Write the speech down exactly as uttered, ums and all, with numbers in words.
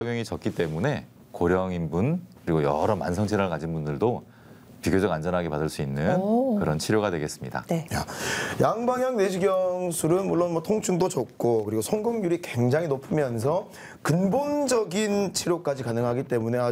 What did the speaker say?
작용이 적기 때문에 고령인 분 그리고 여러 만성 질환을 가진 분들도 비교적 안전하게 받을 수 있는 오. 그런 치료가 되겠습니다. 네. 야, 양방향 내시경술은 물론 뭐 통증도 적고 그리고 성공률이 굉장히 높으면서 근본적인 치료까지 가능하기 때문에 아주